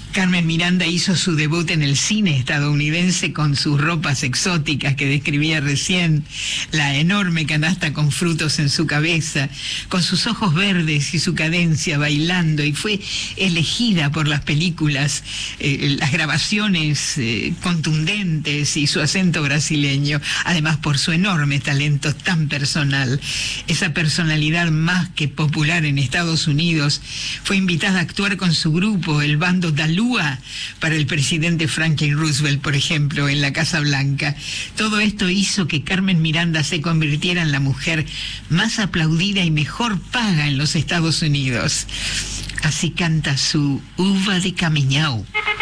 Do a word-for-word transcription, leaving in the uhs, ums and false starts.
Carmen Miranda hizo su debut en el cine estadounidense con sus ropas exóticas que describía recién, la enorme canasta con frutos en su cabeza, con sus ojos verdes y su cadencia bailando, y fue elegida por las películas, eh, las grabaciones eh, contundentes y su acento brasileño, además por su enorme talento tan personal. Esa personalidad más que popular en Estados Unidos fue invitada a actuar con su grupo, el bando Dalúa, para el presidente Franklin Roosevelt, por ejemplo, en la Casa Blanca. Todo esto hizo que Carmen Miranda se convirtiera en la mujer más aplaudida y mejor paga en los Estados Unidos. Así canta su Uva de Caminhão.